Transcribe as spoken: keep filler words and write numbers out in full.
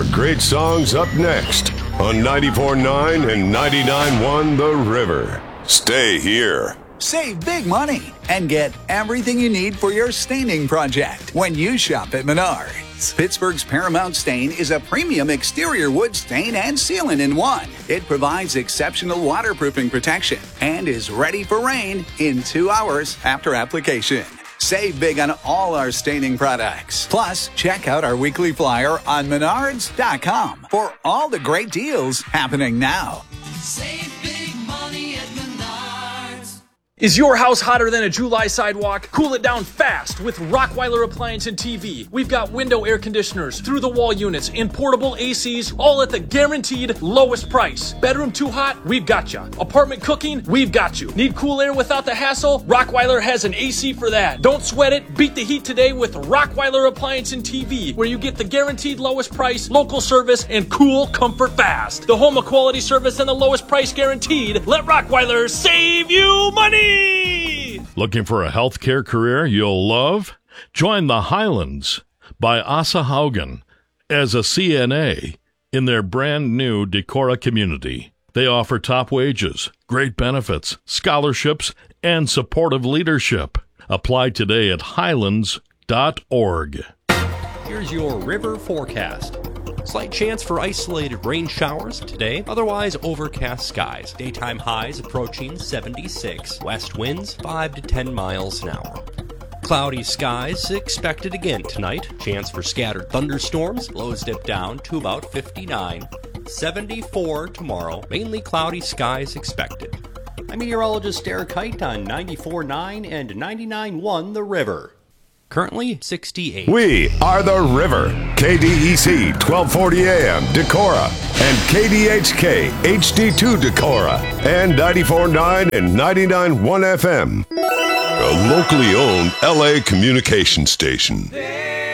more great songs up next on ninety-four point nine and ninety-nine point one The River. Stay here. Save big money and get everything you need for your staining project when you shop at Menards. Pittsburgh's Paramount Stain is a premium exterior wood stain and sealant in one. It provides exceptional waterproofing protection and is ready for rain in two hours after application. Save big on all our staining products. Plus, check out our weekly flyer on menards dot com for all the great deals happening now. Save big money at Menards. Is your house hotter than a July sidewalk? Cool it down fast with Rottweiler Appliance and T V. We've got window air conditioners, through-the-wall units, and portable A Cs, all at the guaranteed lowest price. Bedroom too hot? We've got you. Apartment cooking? We've got you. Need cool air without the hassle? Rottweiler has an A C for that. Don't sweat it. Beat the heat today with Rottweiler Appliance and T V, where you get the guaranteed lowest price, local service, and cool comfort fast. The home of quality service and the lowest price guaranteed. Let Rottweiler save you money! Looking for a healthcare career you'll love? Join the Highlands by Asa Haugen as a C N A in their brand new Decorah community. They offer top wages, great benefits, scholarships, and supportive leadership. Apply today at highlands dot org. Here's your river forecast. Slight chance for isolated rain showers today, otherwise overcast skies. Daytime highs approaching seventy-six. West winds five to ten miles an hour. Cloudy skies expected again tonight. Chance for scattered thunderstorms. Lows dip down to about fifty-nine. seventy-four tomorrow. Mainly cloudy skies expected. I'm meteorologist Eric Height on ninety-four point nine and ninety-nine point one The River. Currently sixty-eight. We are The River. K D E C twelve forty A M Decorah and K D H K H D two Decorah and ninety-four point nine and ninety-nine point one F M. A locally owned L A communication station.